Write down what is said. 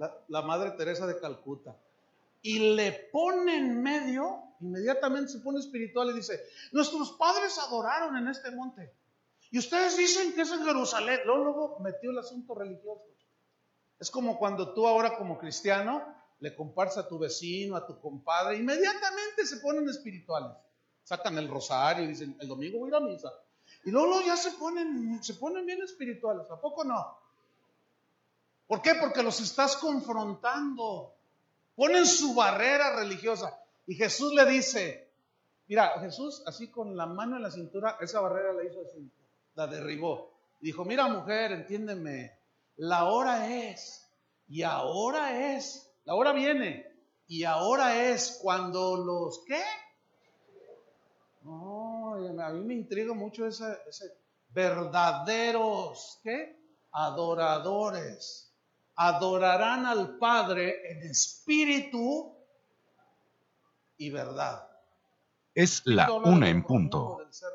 la Madre Teresa de Calcuta, y le pone en medio, inmediatamente se pone espiritual y dice: nuestros padres adoraron en este monte, y ustedes dicen que es en Jerusalén. Luego metió el asunto religioso. Es como cuando tú ahora como cristiano le compartes a tu vecino, a tu compadre, inmediatamente se ponen espirituales. Sacan el rosario y dicen: el domingo voy a ir a misa. Y luego ya se ponen bien espirituales. ¿A poco no? ¿Por qué? Porque los estás confrontando. Ponen su barrera religiosa. Y Jesús le dice, mira, Jesús así con la mano en la cintura, esa barrera la hizo así, la derribó. Dijo: mira, mujer, entiéndeme, la hora es, y ahora es, la hora viene, y ahora es cuando los, ¿qué? No, a mí me intriga mucho ese verdaderos, ¿qué? Adoradores. Adorarán al Padre en espíritu y verdad. Es la 1 en punto.